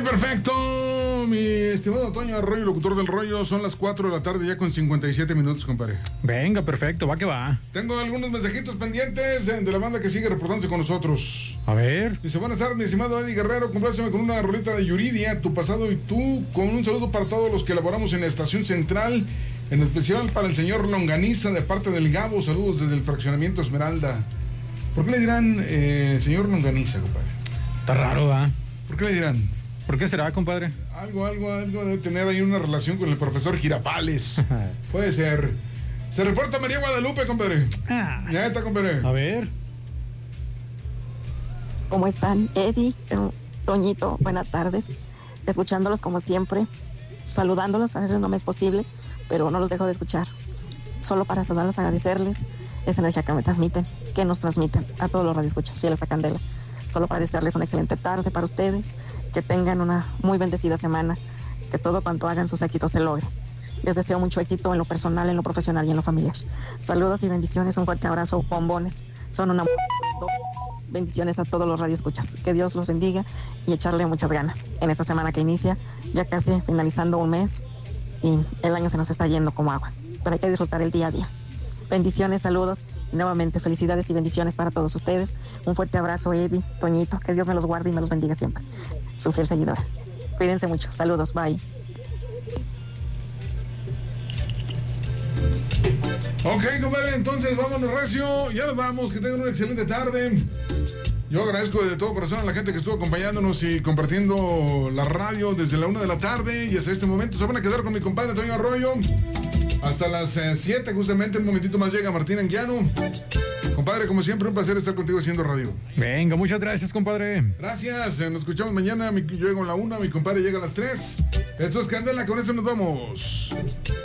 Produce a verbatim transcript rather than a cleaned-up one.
perfecto, mi estimado Toño Arroyo, locutor del rollo. Son las cuatro de la tarde ya con cincuenta y siete minutos, compadre. Venga, perfecto, va que va. Tengo algunos mensajitos pendientes de la banda que sigue reportándose con nosotros. A ver. Dice, buenas tardes, mi estimado Eddie Guerrero, compláceme con una rolita de Yuridia, Tu Pasado y Tú, con un saludo para todos los que elaboramos en la Estación Central, en especial para el señor Longaniza, de parte del Gabo. Saludos desde el fraccionamiento Esmeralda. ¿Por qué le dirán eh, señor Longaniza, compadre? Está raro, ¿va? ¿Por qué le dirán? ¿Por qué será, compadre? Algo, algo, algo debe tener ahí una relación con el profesor Girafales. Puede ser. Se reporta María Guadalupe, compadre. Ah. Ya está, compadre. A ver. ¿Cómo están, Eddie, Toñito? Buenas tardes. Escuchándolos como siempre, saludándolos, a veces no me es posible, pero no los dejo de escuchar. Solo para saludarlos, agradecerles esa energía que me transmiten, que nos transmiten a todos los radioescuchas fieles a Candela. Solo para desearles una excelente tarde para ustedes, que tengan una muy bendecida semana, que todo cuanto hagan sus éxitos se logre. Les deseo mucho éxito en lo personal, en lo profesional y en lo familiar. Saludos y bendiciones, un fuerte abrazo, bombones. Son una dos bendiciones a todos los radioescuchas. Que Dios los bendiga y echarle muchas ganas en esta semana que inicia, ya casi finalizando un mes y el año se nos está yendo como agua, pero hay que disfrutar el día a día. Bendiciones, saludos y nuevamente felicidades y bendiciones para todos ustedes. Un fuerte abrazo, Eddie, Toñito, que Dios me los guarde y me los bendiga siempre. Su fiel seguidora. Cuídense mucho, saludos, bye. Ok, compadre, entonces vámonos recio, ya nos vamos, que tengan una excelente tarde. Yo agradezco de todo corazón a la gente que estuvo acompañándonos y compartiendo la radio desde la una de la tarde y hasta este momento. Se van a quedar con mi compadre Toño Arroyo hasta las siete, justamente. Un momentito más llega Martín Anguiano. Compadre, como siempre, un placer estar contigo haciendo radio. Venga, muchas gracias, compadre. Gracias, nos escuchamos mañana. Yo llego a la una, mi compadre llega a las tres. Esto es Candela, con eso nos vamos.